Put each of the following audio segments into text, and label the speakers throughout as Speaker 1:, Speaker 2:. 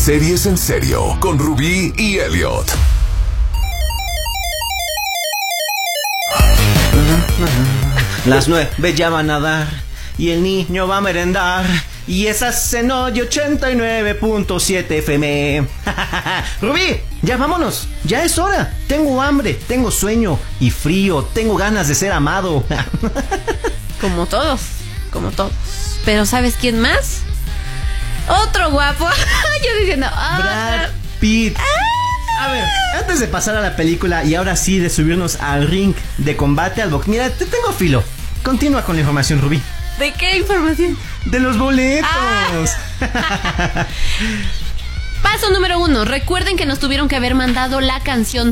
Speaker 1: Series en Serio con Rubí y Elliot.
Speaker 2: Las 9 ya van a dar y el niño va a merendar. Y esas en hoy 89.7 FM. Rubí, ya vámonos. Ya es hora. Tengo hambre, tengo sueño y frío. Tengo ganas de ser amado.
Speaker 3: Como todos. Pero ¿sabes quién más? Otro guapo. Yo diciendo
Speaker 2: Brad Pitt. A ver, antes de pasar a la película y ahora sí de subirnos al ring de combate al box. Mira, te tengo filo. Continúa con la información, Rubí.
Speaker 3: ¿De qué información?
Speaker 2: De los boletos.
Speaker 3: Paso número 1. Recuerden que nos tuvieron que haber mandado la canción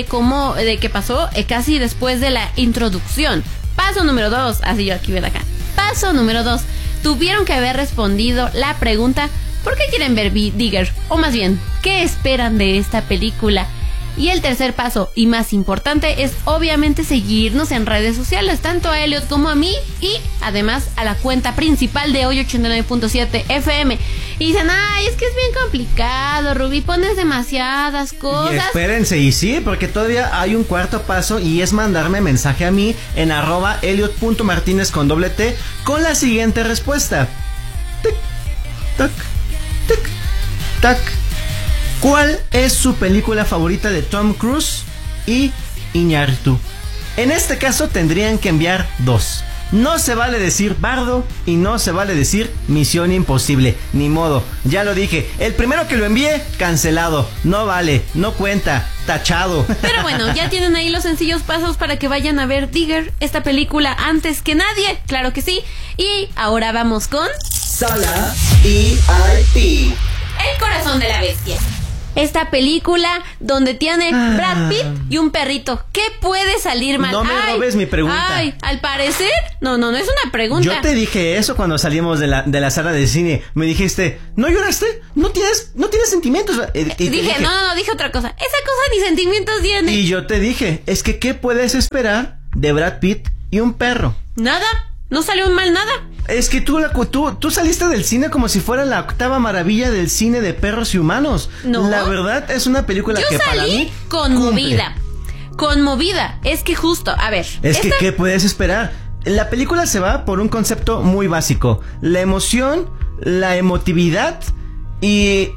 Speaker 3: de qué pasó casi después de la introducción. Paso número 2. Así yo aquí, ven acá. Paso número 2. Tuvieron que haber respondido la pregunta: ¿por qué quieren ver Digger? O más bien, ¿qué esperan de esta película? Y el tercer paso, y más importante, es obviamente seguirnos en redes sociales, tanto a Elliot como a mí, y además a la cuenta principal de hoy 89.7 FM. Y dicen, ay, es que es bien complicado, Rubí, pones demasiadas cosas.
Speaker 2: Y espérense, y sí, porque todavía hay un cuarto paso, y es mandarme mensaje a mí en @Elliot.Martinez con doble T con la siguiente respuesta. Tic, tac, tic, tac. ¿Cuál es su película favorita de Tom Cruise y Iñárritu? En este caso tendrían que enviar 2. No se vale decir Bardo y no se vale decir Misión Imposible. Ni modo, ya lo dije. El primero que lo envíe, cancelado. No vale, no cuenta, tachado.
Speaker 3: Pero bueno, ya tienen ahí los sencillos pasos para que vayan a ver Digger, esta película, antes que nadie. Claro que sí. Y ahora vamos con
Speaker 4: Sala VIP.
Speaker 3: El corazón de la bestia. Esta película donde tiene Brad Pitt y un perrito. ¿Qué puede salir mal?
Speaker 2: No me robes mi pregunta.
Speaker 3: Ay, al parecer, no es una pregunta.
Speaker 2: Yo te dije eso cuando salimos de la sala de cine. Me dijiste, ¿no lloraste? ¿No tienes sentimientos?
Speaker 3: Dije, no, dije otra cosa. Esa cosa ni sentimientos tiene.
Speaker 2: Y yo te dije, es que ¿qué puedes esperar de Brad Pitt y un perro?
Speaker 3: Nada, no salió mal nada.
Speaker 2: Es que tú saliste del cine como si fuera la octava maravilla del cine de perros y humanos.
Speaker 3: No.
Speaker 2: La verdad es una película que para mí
Speaker 3: conmovida. Conmovida. Es que justo, a ver.
Speaker 2: Que ¿qué puedes esperar? La película se va por un concepto muy básico. La emoción, la emotividad y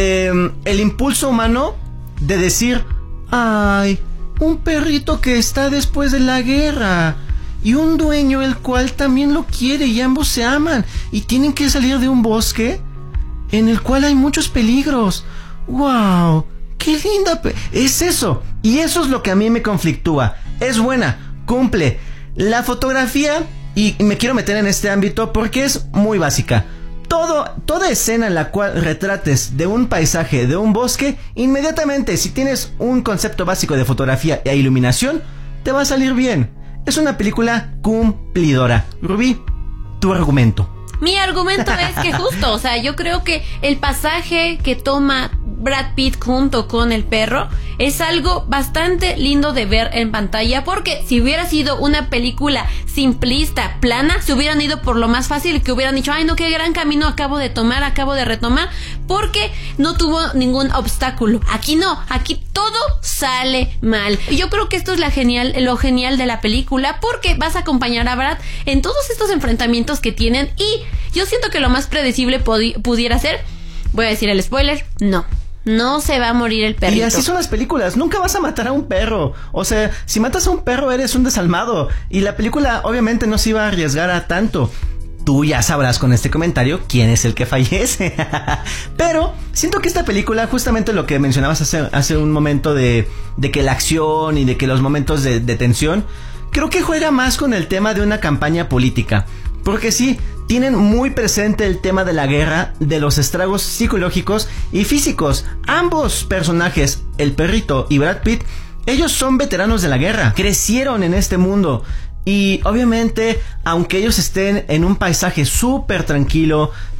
Speaker 2: el impulso humano de decir, ay, un perrito que está después de la guerra. Y un dueño el cual también lo quiere y ambos se aman. Y tienen que salir de un bosque en el cual hay muchos peligros. ¡Wow! ¡Qué linda! Es eso. Y eso es lo que a mí me conflictúa. Es buena, cumple. La fotografía, y me quiero meter en este ámbito porque es muy básica. Toda escena en la cual retrates de un paisaje, de un bosque, inmediatamente, si tienes un concepto básico de fotografía e iluminación, te va a salir bien. Es una película cumplidora. Rubí, tu argumento.
Speaker 3: Mi argumento es que justo, o sea, yo creo que el pasaje que toma Brad Pitt junto con el perro es algo bastante lindo de ver en pantalla, porque si hubiera sido una película simplista, plana, se hubieran ido por lo más fácil, que hubieran dicho, ay no, qué gran camino acabo de retomar, porque no tuvo ningún obstáculo. Aquí no, aquí todo sale mal. Y yo creo que esto es lo genial de la película, porque vas a acompañar a Brad en todos estos enfrentamientos que tienen, y yo siento que lo más predecible pudiera ser, voy a decir el spoiler, no se va a morir el perrito.
Speaker 2: Y así son las películas, nunca vas a matar a un perro. O sea, si matas a un perro eres un desalmado. Y la película obviamente no se iba a arriesgar a tanto. Tú ya sabrás con este comentario quién es el que fallece. Pero siento que esta película, justamente lo que mencionabas hace un momento de que la acción y de que los momentos de tensión, creo que juega más con el tema de una campaña política. Porque sí, tienen muy presente el tema de la guerra, de los estragos psicológicos y físicos. Ambos personajes, el perrito y Brad Pitt, ellos son veteranos de la guerra, crecieron en este mundo. Y obviamente, aunque ellos estén en un paisaje súper tranquilo,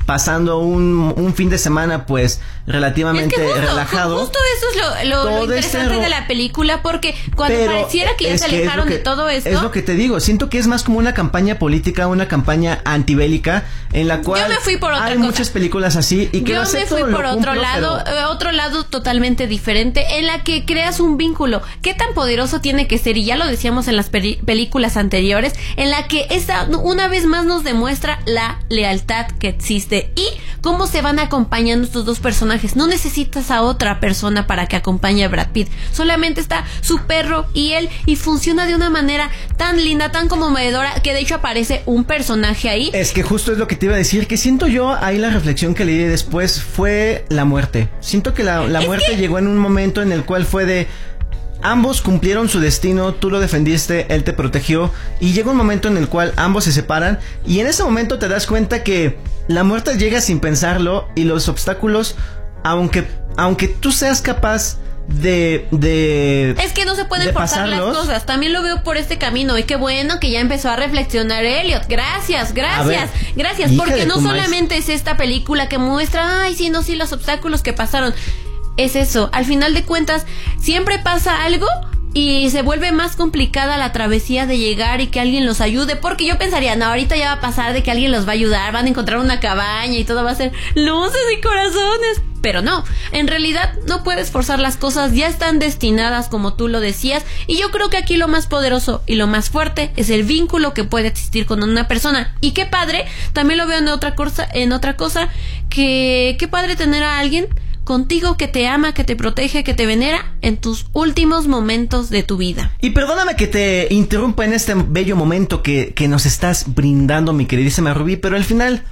Speaker 2: pasando un fin de semana pues relativamente relajado.
Speaker 3: Justo eso es lo interesante de la película, porque cuando pareciera que ya se alejaron de todo esto.
Speaker 2: Es lo que te digo, siento que es más como una campaña política, una campaña antibélica, en la cual
Speaker 3: yo me fui por otra
Speaker 2: hay
Speaker 3: cosa.
Speaker 2: Muchas películas así y que
Speaker 3: yo me fui por otro lado totalmente diferente, en la que creas un vínculo. ¿Qué tan poderoso tiene que ser? Y ya lo decíamos en las películas anteriores, en la que esta una vez más nos demuestra la lealtad que existe y cómo se van acompañando estos dos personajes. No necesitas a otra persona para que acompañe a Brad Pitt, solamente está su perro y él, y funciona de una manera tan linda, tan conmovedora, que de hecho aparece un personaje ahí.
Speaker 2: Es que justo es lo que te iba a decir, que siento yo, ahí la reflexión que leí después fue la muerte. Siento que la muerte llegó en un momento en el cual fue de... Ambos cumplieron su destino, tú lo defendiste, él te protegió, y llega un momento en el cual ambos se separan, y en ese momento te das cuenta que la muerte llega sin pensarlo, y los obstáculos, aunque tú seas capaz de es
Speaker 3: que no se pueden forzar las cosas. También lo veo por este camino, y qué bueno que ya empezó a reflexionar Elliot. Gracias, porque no solamente es esta película que muestra, sí, los obstáculos que pasaron. Es eso, al final de cuentas siempre pasa algo y se vuelve más complicada la travesía de llegar y que alguien los ayude, porque yo pensaría, no, ahorita ya va a pasar de que alguien los va a ayudar, van a encontrar una cabaña y todo va a ser luces y corazones, pero no, en realidad no puedes forzar las cosas, ya están destinadas como tú lo decías, y yo creo que aquí lo más poderoso y lo más fuerte es el vínculo que puede existir con una persona, y qué padre, también lo veo en otra cosa, que qué padre tener a alguien contigo que te ama, que te protege, que te venera en tus últimos momentos de tu vida.
Speaker 2: Y perdóname que te interrumpa en este bello momento que nos estás brindando, mi queridísima Rubí, pero el final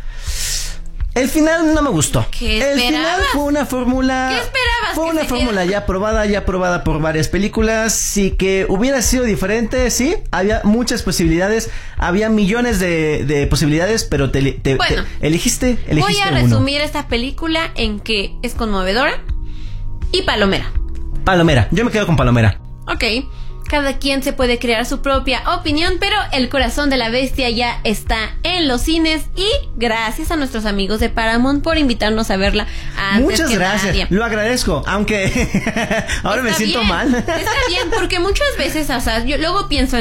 Speaker 2: no me gustó.
Speaker 3: ¿Qué esperabas?
Speaker 2: El final fue una fórmula...
Speaker 3: ¿Qué esperabas?
Speaker 2: Fue una fórmula ya probada por varias películas. Sí, que hubiera sido diferente, sí. Había muchas posibilidades. Había millones de posibilidades, pero te elegiste
Speaker 3: voy a resumir esta película en que es conmovedora y palomera.
Speaker 2: Yo me quedo con palomera.
Speaker 3: Ok. Cada quien se puede crear su propia opinión, pero El Corazón de la Bestia ya está en los cines, y gracias a nuestros amigos de Paramount por invitarnos a verla antes.
Speaker 2: Muchas gracias, nadie. Lo agradezco, aunque ahora me siento mal.
Speaker 3: Está bien, porque muchas veces, o sea, yo luego pienso